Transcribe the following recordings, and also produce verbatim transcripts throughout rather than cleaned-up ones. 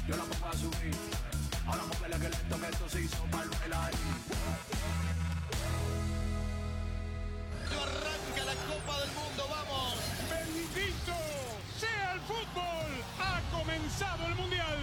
yo la pongo a subir. Ahora móvele que lento que esto se hizo para el bailar. Arranca la Copa del Mundo, vamos. ¡Bendito sea el fútbol! ¡Ha comenzado el Mundial!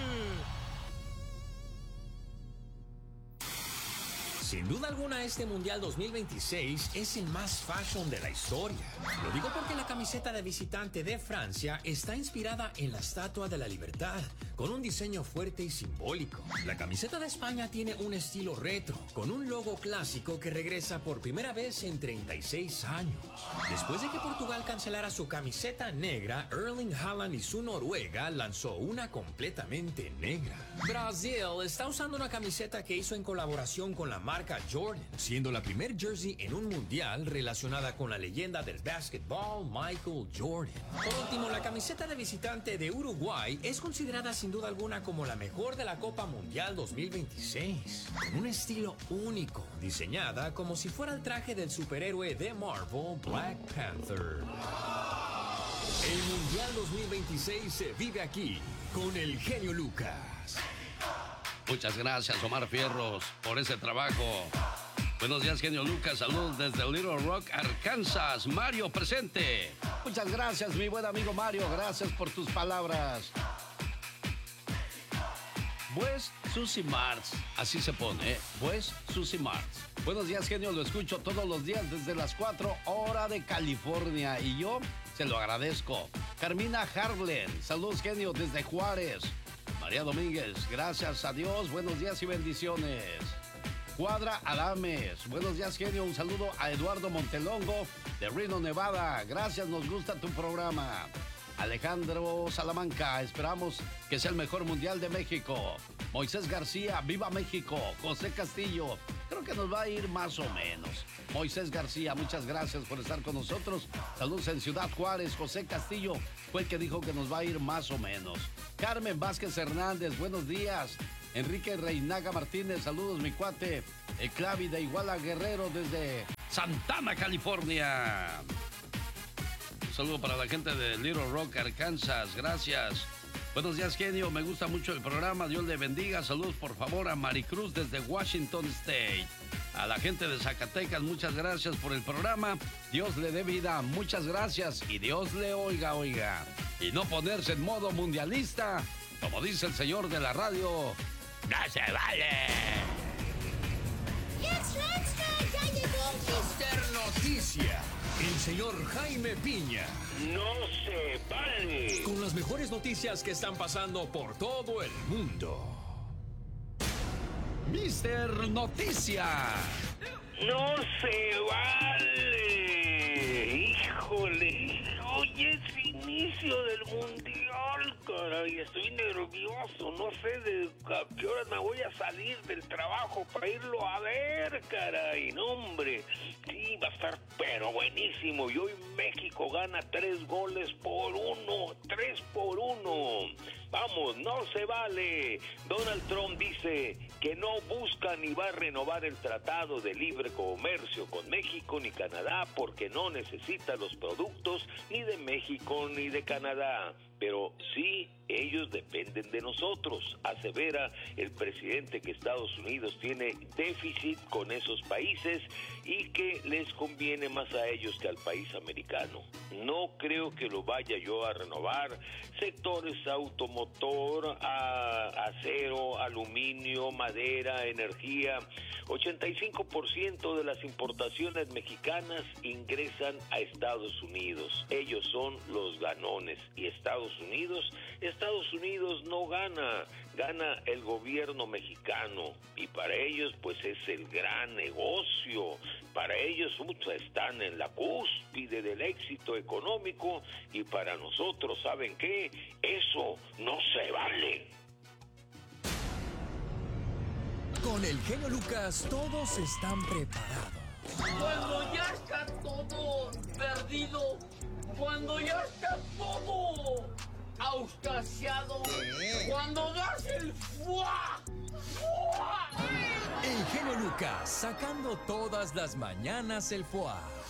Sin duda alguna, este Mundial dos mil veintiséis es el más fashion de la historia. Lo digo porque la camiseta de visitante de Francia está inspirada en la Estatua de la Libertad, con un diseño fuerte y simbólico. La camiseta de España tiene un estilo retro, con un logo clásico que regresa por primera vez en treinta y seis años. Después de que Portugal cancelara su camiseta negra, Erling Haaland y su Noruega lanzó una completamente negra. Brasil está usando una camiseta que hizo en colaboración con la marca Jordan, siendo la primer jersey en un mundial relacionada con la leyenda del básquetbol Michael Jordan. Por último, la camiseta de visitante de Uruguay es considerada sin duda alguna como la mejor de la Copa Mundial dos mil veintiséis, con un estilo único, diseñada como si fuera el traje del superhéroe de Marvel, Black Panther. El Mundial dos mil veintiséis se vive aquí con el genio Lucas. Muchas gracias, Omar Fierros, por ese trabajo. Buenos días, genio Lucas. Saludos desde Little Rock, Arkansas. Mario, presente. Muchas gracias, mi buen amigo Mario. Gracias por tus palabras. Pues Susie Martz, así se pone, ¿eh? Pues Susie Martz. Buenos días, genio. Lo escucho todos los días desde las cuatro horas de California. Y yo se lo agradezco. Carmina Harlen. Saludos, genio, desde Juárez. María Domínguez, gracias a Dios, buenos días y bendiciones. Cuadra Adames, buenos días, genio, un saludo a Eduardo Montelongo de Reno, Nevada, gracias, nos gusta tu programa. Alejandro Salamanca, esperamos que sea el mejor mundial de México. Moisés García, viva México. José Castillo, creo que nos va a ir más o menos. Moisés García, muchas gracias por estar con nosotros. Saludos en Ciudad Juárez. José Castillo fue el que dijo que nos va a ir más o menos. Carmen Vázquez Hernández, buenos días. Enrique Reinaga Martínez, saludos mi cuate. El Clavi de Iguala Guerrero desde Santana, California. Un saludo para la gente de Little Rock, Arkansas, gracias. Buenos días, genio, me gusta mucho el programa, Dios le bendiga. Saludos por favor a Maricruz desde Washington State. A la gente de Zacatecas, muchas gracias por el programa. Dios le dé vida, muchas gracias y Dios le oiga, oiga. Y no ponerse en modo mundialista, como dice el señor de la radio, ¡no se vale! ¡Yes, Lester! ¡Ya llegó! mister Noticia, el señor Jaime Piña. ¡No se vale! Con las mejores noticias que están pasando por todo el mundo. mister Noticia. ¡No se vale! ¡Híjole! Hoy es inicio del mundial, caray. Estoy nervioso. No sé de a qué horas me voy a salir del trabajo para irlo a ver, caray. No, hombre. Sí, va a estar pero buenísimo. Y hoy México gana tres goles por uno. Tres por uno. Vamos, no se vale. Donald Trump dice que no busca ni va a renovar el Tratado de Libre Comercio con México ni Canadá porque no necesita los productos ni de México ni de Canadá. Pero sí, ellos dependen de nosotros. Asevera el presidente que Estados Unidos tiene déficit con esos países y que les conviene más a ellos que al país americano. No creo que lo vaya yo a renovar. Sectores automotor, a, acero, aluminio, madera, energía. ochenta y cinco por ciento de las importaciones mexicanas ingresan a Estados Unidos. Ellos son los ganones. Y Estados Unidos, Estados Unidos no gana, gana el gobierno mexicano. Y para ellos, pues es el gran negocio. Para ellos, muchos están en la cúspide del éxito económico. Y para nosotros, ¿saben qué? Eso no se vale. Con el genio Lucas, todos están preparados. Cuando ya está todo perdido, cuando ya está todo auscasiado, cuando das el fuá, fuá. El genio Lucas, sacando todas las mañanas el fuá.